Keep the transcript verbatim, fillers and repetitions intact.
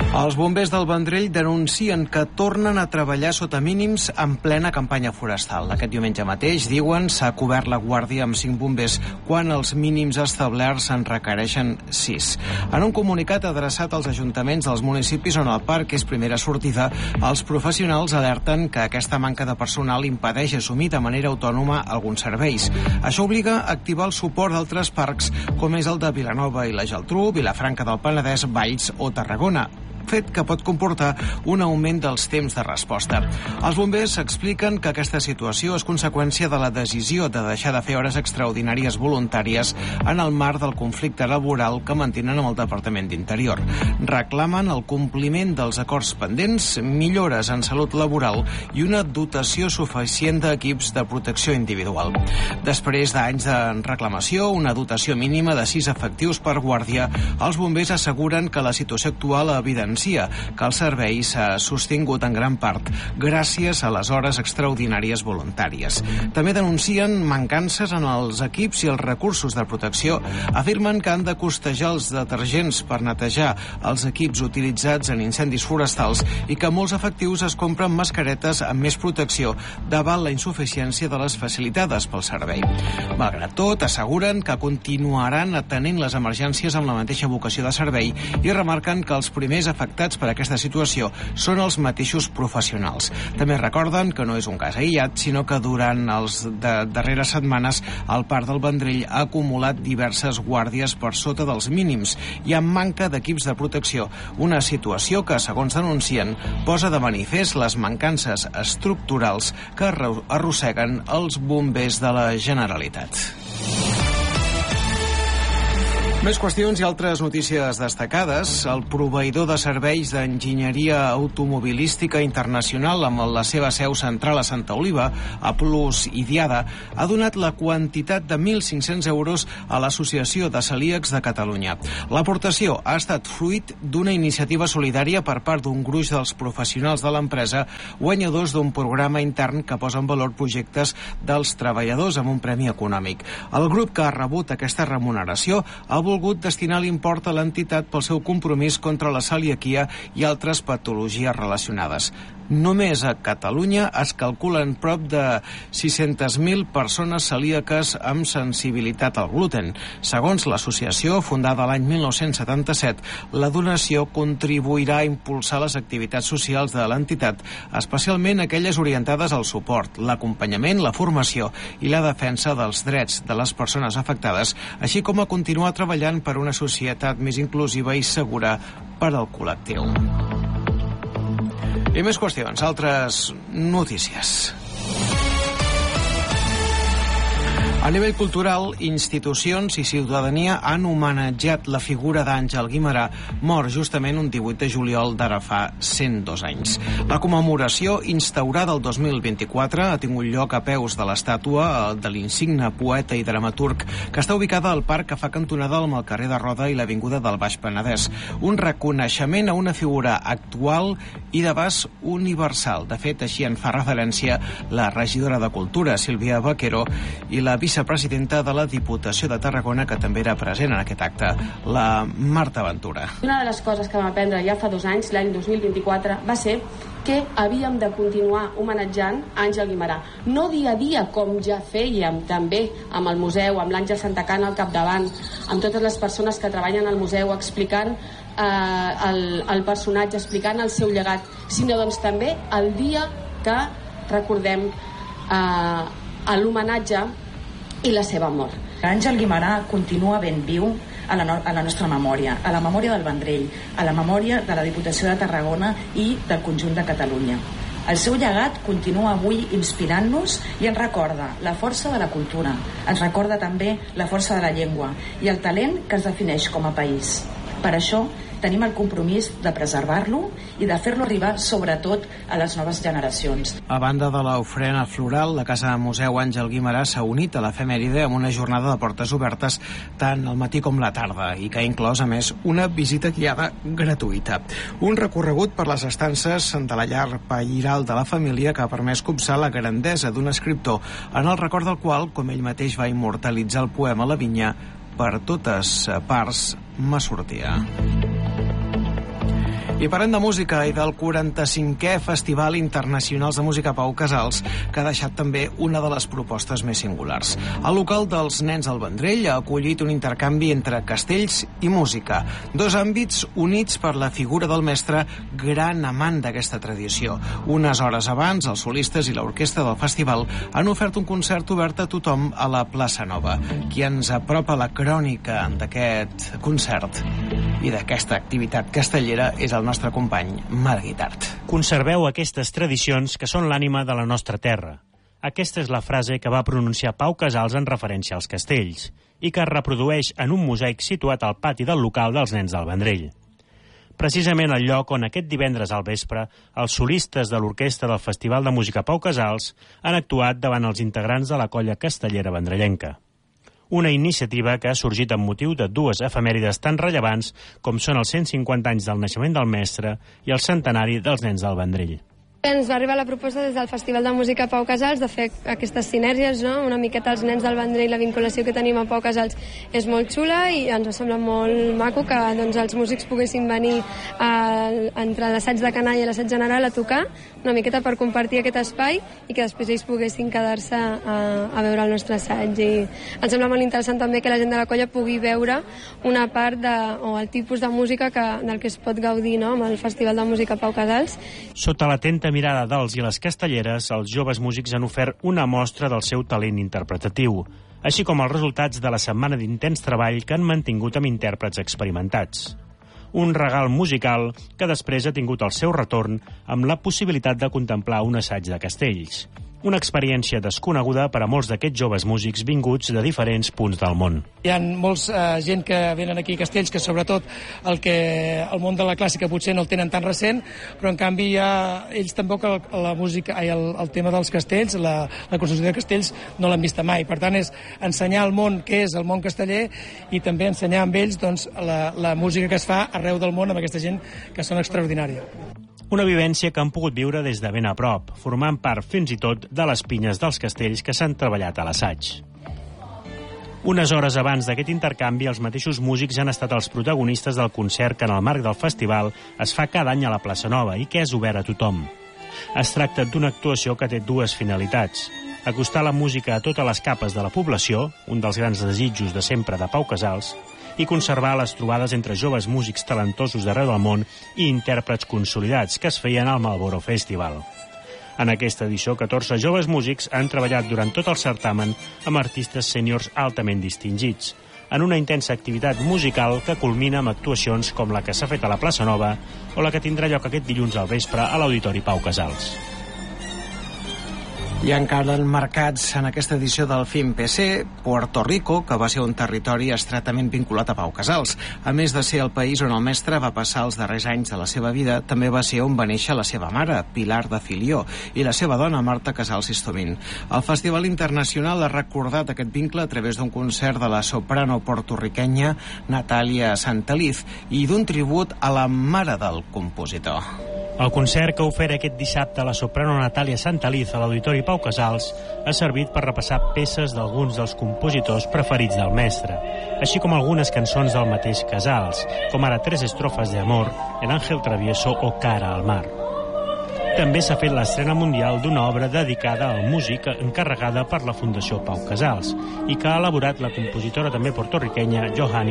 Els bombers del Vendrell denuncien que tornen a treballar sota mínims en plena campanya forestal. Aquest diumenge mateix, diuen, s'ha cobert la guàrdia amb cinc bombers quan els mínims establerts en requereixen sis. En un comunicat adreçat als ajuntaments dels municipis on el parc és primera sortida, els professionals alerten que aquesta manca de personal impedeix assumir de manera autònoma alguns serveis. Això obliga a activar el suport d'altres parcs, com és el de Vilanova i la Geltrú, Vilafranca del Penedès, Valls o Tarragona, fet que pot comportar un augment dels temps de resposta. Els bombers expliquen que aquesta situació és conseqüència de la decisió de deixar de fer hores extraordinàries voluntàries en el marc del conflicte laboral que mantenen amb el Departament d'Interior. Reclamen el compliment dels acords pendents, millores en salut laboral i una dotació suficient d'equips de protecció individual. Després d'anys de reclamació, una dotació mínima de sis efectius per guàrdia, els bombers asseguren que la situació actual evidencia que el servei s'ha sostingut en gran part gràcies a les hores extraordinàries voluntàries. També denuncien mancances en els equips i els recursos de protecció. Afirmen que han de costejar els detergents per netejar els equips utilitzats en incendis forestals i que molts efectius es compren mascaretes amb més protecció davant la insuficiència de les facilitades pel servei. Malgrat tot, asseguren que continuaran atenent les emergències amb la mateixa vocació de servei i remarquen que els primers afectats per aquesta situació són els mateixos professionals. També recorden que no és un cas aïllat, sinó que durant les de darreres setmanes el Parc del Vendrell ha acumulat diverses guàrdies per sota dels mínims i amb manca d'equips de protecció, una situació que, segons denuncien, posa de manifest les mancances estructurals que arrosseguen els bombers de la Generalitat. Més qüestions i altres notícies destacades. El proveïdor de serveis d'enginyeria automobilística internacional amb la seva seu central a Santa Oliva, a Plus i Diada, ha donat la quantitat de mil cinc-cents euros a l'Associació de Celíacs de Catalunya. L'aportació ha estat fruit d'una iniciativa solidària per part d'un gruix dels professionals de l'empresa, guanyadors d'un programa intern que posa en valor projectes dels treballadors amb un premi econòmic. El grup que ha rebut aquesta remuneració ha volgut destinar l'import a l'entitat pel seu compromís contra la celiaquia i altres patologies relacionades. Només a Catalunya es calculen prop de sis-centes mil persones celíaques amb sensibilitat al gluten. Segons l'associació, fundada l'any mil nou-cents setanta-set, la donació contribuirà a impulsar les activitats socials de l'entitat, especialment aquelles orientades al suport, l'acompanyament, la formació i la defensa dels drets de les persones afectades, així com a continuar treballant per una societat més inclusiva i segura per al col·lectiu. I més qüestions, altres notícies. A nivell cultural, institucions i ciutadania han homenatjat la figura d'Àngel Guimerà, mort justament un divuit de juliol d'ara fa cent dos anys. La commemoració, instaurada el dos mil vint-i-quatre, ha tingut lloc a peus de l'estàtua de l'insigne poeta i dramaturg, que està ubicada al parc que fa cantonada amb el carrer de Roda i l'avinguda del Baix Penedès. Un reconeixement a una figura actual i d'abast universal. De fet, així en fa referència la regidora de Cultura, Sílvia Vaquero, i la vicepresidenta de la Diputació de Tarragona, que també era present en aquest acte, la Marta Ventura. Una de les coses que vam aprendre ja fa dos anys, l'any dos mil vint-i-quatre, va ser que havíem de continuar homenatjant Àngel Guimerà. No dia a dia, com ja fèiem també amb el museu, amb l'Àngel Santacana al capdavant, amb totes les persones que treballen al museu explicant eh, el, el personatge, explicant el seu llegat, sinó doncs també el dia que recordem eh, l'homenatge i la seva mort. Àngel Guimerà continua ben viu a la, no a la nostra memòria, a la memòria del Vendrell, a la memòria de la Diputació de Tarragona i del conjunt de Catalunya. El seu llegat continua avui inspirant-nos i ens recorda la força de la cultura, ens recorda també la força de la llengua i el talent que ens defineix com a país. Per això tenim el compromís de preservar-lo i de fer-lo arribar sobretot a les noves generacions. A banda de l'ofrena floral, la Casa Museu Àngel Guimerà s'ha unit a l'efemèride amb una jornada de portes obertes tant al matí com la tarda i que ha inclòs, a més, una visita guiada gratuïta. Un recorregut per les estances de la llar pairal de la família que ha permès copsar la grandesa d'un escriptor en el record del qual, com ell mateix va immortalitzar el poema La vinya, per totes parts me sortia. I parlem de música i del quaranta-cinquè Festival Internacional de Música Pau Casals, que ha deixat també una de les propostes més singulars. El local dels Nens del Vendrell ha acollit un intercanvi entre castells i música, dos àmbits units per la figura del mestre, gran amant d'aquesta tradició. Unes hores abans, els solistes i l'orquestra del festival han ofert un concert obert a tothom a la plaça Nova. Qui ens apropa la crònica d'aquest concert i d'aquesta activitat castellera és el nostre company Marc Guitart. Conserveu aquestes tradicions que són l'ànima de la nostra terra. Aquesta és la frase que va pronunciar Pau Casals en referència als castells i que es reprodueix en un mosaic situat al pati del local dels Nens del Vendrell. Precisament el lloc on aquest divendres al vespre els solistes de l'orquestra del Festival de Música Pau Casals han actuat davant els integrants de la colla castellera vendrellenca. Una iniciativa que ha sorgit amb motiu de dues efemèrides tan rellevants com són els cent cinquanta anys del naixement del mestre i el centenari dels Nens del Vendrell. Ens va arribar la proposta des del Festival de Música Pau Casals de fer aquestes sinergies, no? Una miqueta els Nens del Vendrell, la vinculació que tenim a Pau Casals és molt xula i ens sembla molt maco que doncs, els músics poguessin venir a, entre l'assaig de canalla i l'assaig general a tocar, una miqueta per compartir aquest espai i que després ells poguessin quedar-se a, a veure el nostre assaig. I ens sembla molt interessant també que la gent de la colla pugui veure una part de, o el tipus de música que, del que es pot gaudir, no? Amb el Festival de Música Pau Casals. Sota l'atenta mirada dels i les castelleres, els joves músics han ofert una mostra del seu talent interpretatiu, així com els resultats de la setmana d'intens treball que han mantingut amb intèrprets experimentats. Un regal musical que després ha tingut el seu retorn amb la possibilitat de contemplar un assaig de castells. Una experiència desconeguda per a molts d'aquests joves músics vinguts de diferents punts del món. Hi ha molts eh, gent que venen aquí a Castells que sobretot el, que, el món de la clàssica potser no el tenen tan recent, però en canvi hi ha, ells tampoc el, la música, ai, el, el tema dels castells, la, la construcció de castells no l'han vista mai. Per tant, és ensenyar al món què és el món casteller i també ensenyar amb ells doncs, la, la música que es fa arreu del món amb aquesta gent que són extraordinària. Una vivència que han pogut viure des de ben a prop, formant part fins i tot de les pinyes dels castells que s'han treballat a l'assaig. Unes hores abans d'aquest intercanvi, els mateixos músics han estat els protagonistes del concert que en el marc del festival es fa cada any a la plaça Nova i que és obert a tothom. Es tracta d'una actuació que té dues finalitats: acostar la música a totes les capes de la població, un dels grans desitjos de sempre de Pau Casals, i conservar les trobades entre joves músics talentosos d'arreu del món i intèrprets consolidats que es feien al Marlboro Festival. En aquesta edició, catorze joves músics han treballat durant tot el certamen amb artistes sèniors altament distingits, en una intensa activitat musical que culmina amb actuacions com la que s'ha fet a la plaça Nova o la que tindrà lloc aquest dilluns al vespre a l'Auditori Pau Casals. I encara emmarcats en aquesta edició del FIMPC, Puerto Rico, que va ser un territori estretament vinculat a Pau Casals. A més de ser el país on el mestre va passar els darrers anys de la seva vida, també va ser on va néixer la seva mare, Pilar de Filió, i la seva dona, Marta Casals Istomín. El Festival Internacional ha recordat aquest vincle a través d'un concert de la soprano portorriquenya Natàlia Santaliz i d'un tribut a la mare del compositor. El concert que ofera aquest dissabte la soprano Natàlia Santaliz a l'Auditori Pau Casals ha servit per repassar peces d'alguns dels compositors preferits del mestre, així com algunes cançons del mateix Casals, com ara Tres estrofes de amor, El ángel travieso o Cara al mar. També s'ha fet l'estrena mundial d'una obra dedicada al músic encarregada per la Fundació Pau Casals i que ha elaborat la compositora també portorriquenya Johanny